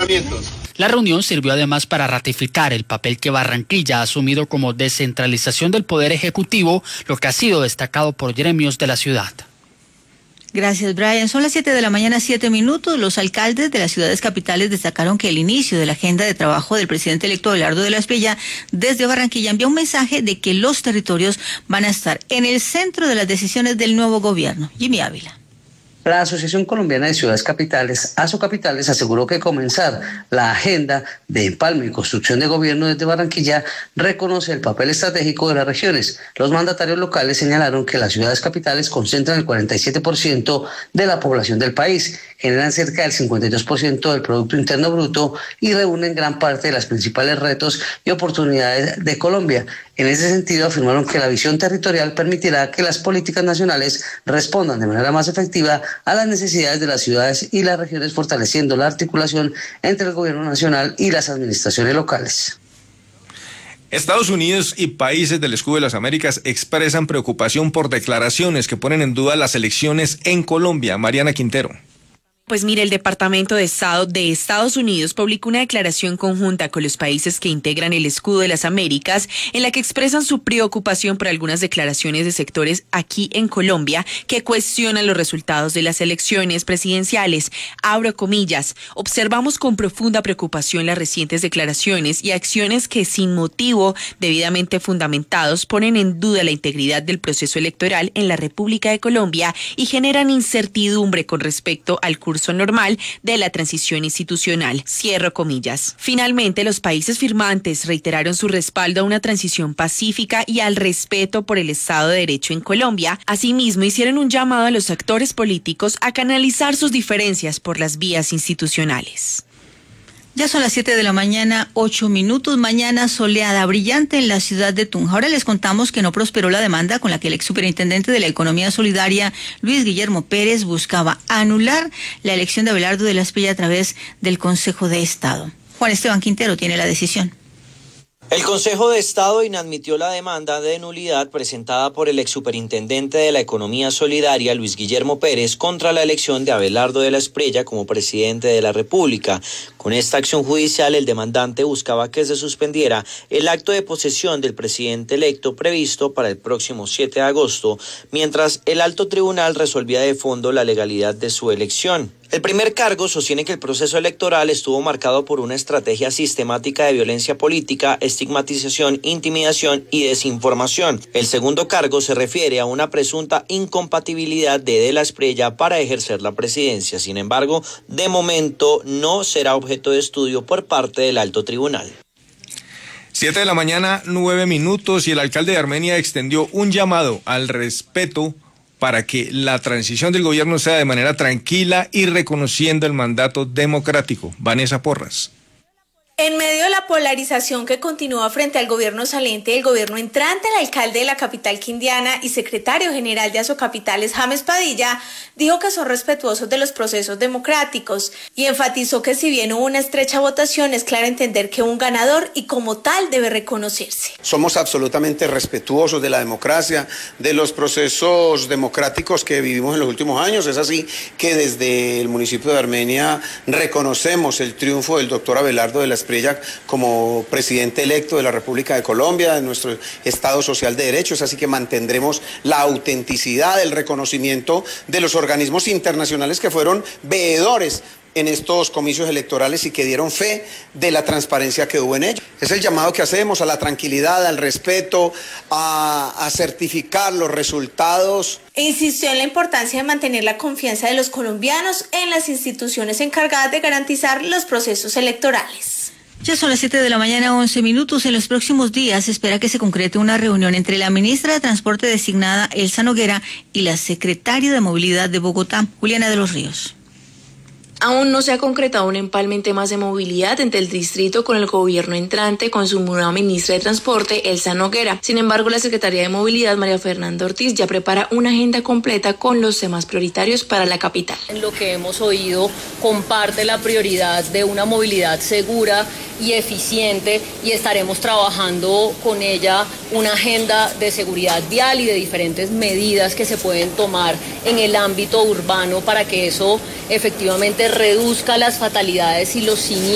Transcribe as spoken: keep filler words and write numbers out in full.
nombramientos. La reunión sirvió además para ratificar el papel que Barranquilla ha asumido como descentralización del Poder Ejecutivo, lo que ha sido destacado por gremios de la ciudad. Gracias, Brian. Son las siete de la mañana, siete minutos. Los alcaldes de las ciudades capitales destacaron que el inicio de la agenda de trabajo del presidente electo Abelardo de la Espriella desde Barranquilla envía un mensaje de que los territorios van a estar en el centro de las decisiones del nuevo gobierno. Jimmy Ávila. La Asociación Colombiana de Ciudades Capitales, Asocapitales, aseguró que comenzar la agenda de empalme y construcción de gobierno desde Barranquilla reconoce el papel estratégico de las regiones. Los mandatarios locales señalaron que las ciudades capitales concentran el cuarenta y siete por ciento de la población del país, generan cerca del cincuenta y dos por ciento del Producto Interno Bruto y reúnen gran parte de los principales retos y oportunidades de Colombia. En ese sentido, afirmaron que la visión territorial permitirá que las políticas nacionales respondan de manera más efectiva a las necesidades de las ciudades y las regiones, fortaleciendo la articulación entre el gobierno nacional y las administraciones locales. Estados Unidos y países del Escudo de las Américas expresan preocupación por declaraciones que ponen en duda las elecciones en Colombia. Mariana Quintero. Pues mire, el Departamento de Estado de Estados Unidos publicó una declaración conjunta con los países que integran el Escudo de las Américas en la que expresan su preocupación por algunas declaraciones de sectores aquí en Colombia que cuestionan los resultados de las elecciones presidenciales. Abro comillas, observamos con profunda preocupación las recientes declaraciones y acciones que sin motivo debidamente fundamentados ponen en duda la integridad del proceso electoral en la República de Colombia y generan incertidumbre con respecto al curso normal de la transición institucional. Cierro comillas. Finalmente, los países firmantes reiteraron su respaldo a una transición pacífica y al respeto por el Estado de Derecho en Colombia. Asimismo, hicieron un llamado a los actores políticos a canalizar sus diferencias por las vías institucionales. Ya son las siete de la mañana, ocho minutos. Mañana soleada, brillante en la ciudad de Tunja. Ahora les contamos que no prosperó la demanda con la que el ex superintendente de la Economía Solidaria, Luis Guillermo Pérez, buscaba anular la elección de Abelardo de la Espriella a través del Consejo de Estado. Juan Esteban Quintero tiene la decisión. El Consejo de Estado inadmitió la demanda de nulidad presentada por el exsuperintendente de la Economía Solidaria, Luis Guillermo Pérez, contra la elección de Abelardo de la Espriella como presidente de la República. Con esta acción judicial, el demandante buscaba que se suspendiera el acto de posesión del presidente electo previsto para el próximo siete de agosto, mientras el alto tribunal resolvía de fondo la legalidad de su elección. El primer cargo sostiene que el proceso electoral estuvo marcado por una estrategia sistemática de violencia política, estigmatización, intimidación y desinformación. El segundo cargo se refiere a una presunta incompatibilidad de De la Espriella para ejercer la presidencia. Sin embargo, de momento no será objeto de estudio por parte del alto tribunal. Siete de la mañana, nueve minutos, y el alcalde de Armenia extendió un llamado al respeto para que la transición del gobierno sea de manera tranquila y reconociendo el mandato democrático. Vanessa Porras. En medio de la polarización que continúa frente al gobierno saliente y el gobierno entrante, el alcalde de la capital quindiana y secretario general de Asocapitales, James Padilla, dijo que son respetuosos de los procesos democráticos y enfatizó que si bien hubo una estrecha votación, es claro entender que hubo un ganador y como tal debe reconocerse. Somos absolutamente respetuosos de la democracia, de los procesos democráticos que vivimos en los últimos años. Es así que desde el municipio de Armenia reconocemos el triunfo del doctor Abelardo de la Espriella como presidente electo de la República de Colombia, de nuestro Estado Social de Derecho. Es así que mantendremos la autenticidad, el reconocimiento de los organismos internacionales que fueron veedores en estos comicios electorales y que dieron fe de la transparencia que hubo en ellos. Es el llamado que hacemos a la tranquilidad, al respeto, a, a certificar los resultados. E insistió en la importancia de mantener la confianza de los colombianos en las instituciones encargadas de garantizar los procesos electorales. Ya son las siete de la mañana, once minutos. En los próximos días se espera que se concrete una reunión entre la ministra de Transporte designada, Elsa Noguera, y la secretaria de Movilidad de Bogotá, Juliana de los Ríos. Aún no se ha concretado un empalme en temas de movilidad entre el distrito con el gobierno entrante con su nueva ministra de Transporte, Elsa Noguera. Sin embargo, la Secretaría de Movilidad, María Fernanda Ortiz, ya prepara una agenda completa con los temas prioritarios para la capital. En lo que hemos oído, comparte la prioridad de una movilidad segura y eficiente y estaremos trabajando con ella una agenda de seguridad vial y de diferentes medidas que se pueden tomar en el ámbito urbano para que eso efectivamente reduzca las fatalidades y los siniestros